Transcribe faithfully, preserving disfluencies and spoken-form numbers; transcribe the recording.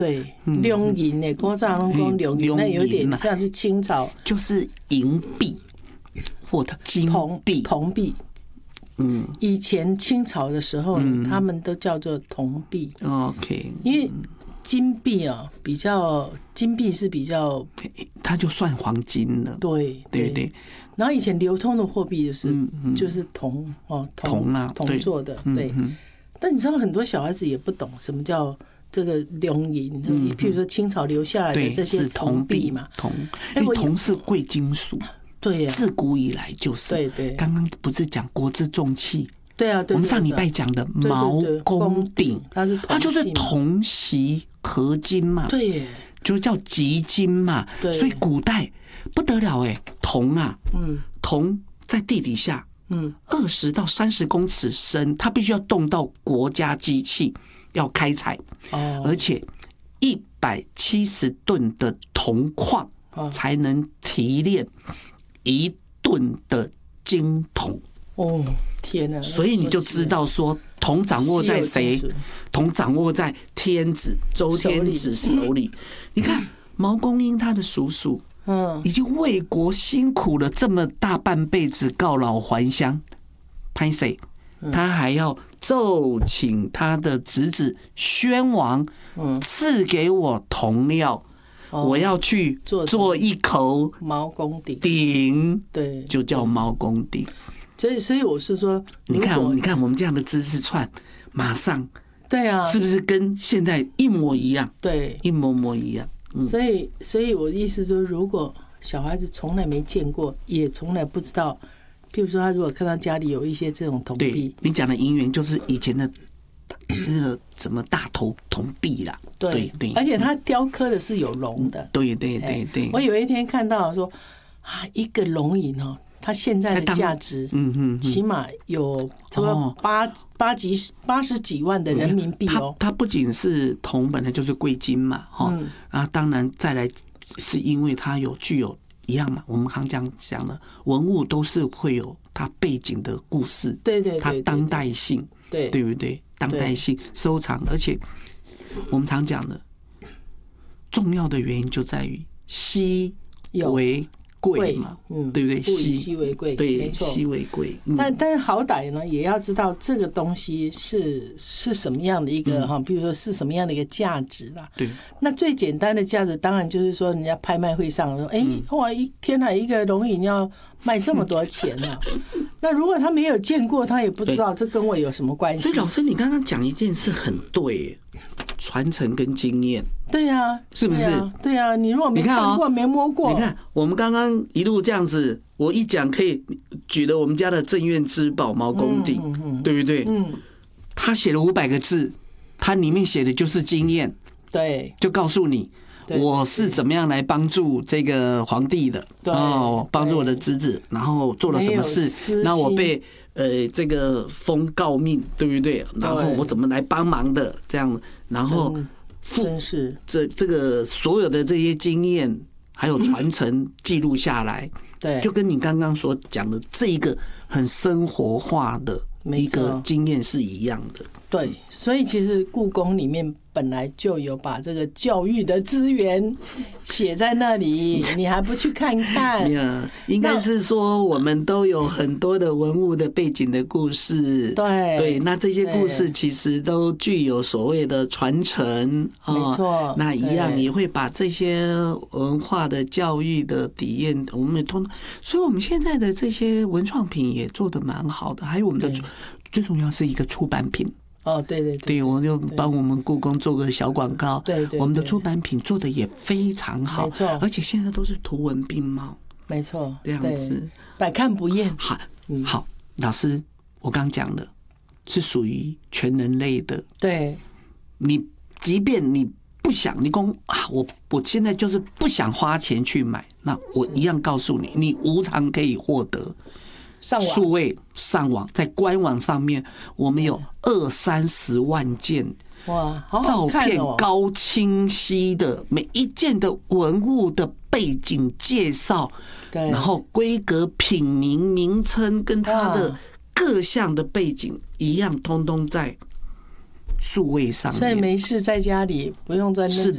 对，龙银诶，古早拢讲龙银，那有点像是清朝， 就是银币或者金币、 铜币。嗯，以前清朝的时候，嗯、他们都叫做铜币。 OK， 因为金币啊，比较金币是比较， 它就算黄金了。 对对 对, 对。 然后以前流通的货币就是、嗯嗯、就是铜哦， 铜啊， 铜做的。对。对嗯、但你知道，很多小孩子也不懂什么叫这个龙银，嗯、譬如说清朝留下来的这些铜币嘛， 铜，因为铜是贵金属。 对呀、啊， 自古以来就是。 对对。 刚刚不是讲国之重器？ 对啊，对。 我们上礼拜讲的毛公鼎， 它是它就是铜锡合金嘛。 对耶。 就叫极金嘛。对。所以古代不得了哎，铜啊，嗯，铜在地底下，嗯，二十到三十公尺深，它必须要动到国家机器要开采，哦，而且一百七十吨的铜矿才能提炼一吨的金铜。 哦，天哪！ 所以你就知道说，铜掌握在谁？铜掌握在天子周天子手里。你看毛公英他的叔叔，嗯，已经为国辛苦了这么大半辈子，告老还乡，拍谁？他还要奏请他的侄子宣王，赐给我铜料。我要去做一口毛公鼎， 鼎， 对， 就叫毛公鼎。 所以，所以我是说， 你看，你看我们这样的知识串，马上， 对啊， 是不是跟现在一模一样？ 对， 一模模一样。 嗯、所以，所以我的意思就是，如果小孩子从来没见过，也从来不知道，譬如说，他如果看到家里有一些这种铜币， 你讲的银元就是以前的那个什么大头铜币啦。 对对，而且它雕刻的是有龙的。 对对对对。 我有一天看到说，啊，一个龙银哦。它现在的价值，嗯嗯，起码有差不多八八几八十几万的人民币哦。 它它不仅是铜，本来就是贵金嘛，哈，啊，当然再来是因为它有具有一样嘛，我们刚讲讲的文物都是会有它背景的故事， 对对， 它当代性， 对对不对？当代性收藏，而且我们常讲的重要的原因就在于稀为贵嘛，嗯，对不对？ 不以稀为贵， 对， 没错， 稀为贵。 嗯、但但是好歹呢，也要知道这个东西是是什么样的一个哈，比如说是什么样的一个价值啦。 对。 那最简单的价值，当然就是说，人家拍卖会上说，哎、欸，哇，一天哪，一个龙银要卖这么多钱呢、啊？那如果他没有见过，他也不知道这跟我有什么关系。 所以老师，你刚刚讲一件事很对。传承跟经验， 对呀、啊， 是不是？ 对呀、啊啊，你如果没看过、哦、没摸过， 你看我们刚刚一路这样子，我一讲可以举了我们家的镇院之宝毛公鼎，嗯嗯、对不对？嗯，他写了五百个字，他里面写的就是经验， 对， 就告诉你我是怎么样来帮助这个皇帝的，哦，帮助我的侄子，然后做了什么事，然后我被。呃，这个封诰命，对不对？然后我怎么来帮忙的？这样，然后真是这这个所有的这些经验还有传承记录下来， 对， 就跟你刚刚所讲的这一个很生活化的一个经验是一样的。 对，所以其实故宫里面本来就有把这个教育的资源写在那里，你还不去看看？ 应该是说我们都有很多的文物的背景的故事。 对对，那这些故事其实都具有所谓的传承， 没错。 那一样也会把这些文化的教育的底验，我们也通。所以我们现在的这些文创品也做得蛮好的，还有我们的最重要是一个出版品。 哦，对对 对, 对，我就帮我们故宫做个小广告。 对 对, 对， 我们的出版品做的也非常好， 没错， 而且现在都是图文并茂， 没错， 这样子百看不厌。 好，嗯、好，老师，我刚讲的是属于全人类的。 对， 你即便你不想，你讲啊，我我现在就是不想花钱去买，那我一样告诉你，你无偿可以获得。数位上网，在官网上面，我们有二三十万件哇， 照片高清晰的每一件的文物的背景介绍， 对， 然后规格、品名、名称跟它的各项的背景一样，通通在数位上面。 所以没事在家里不用在那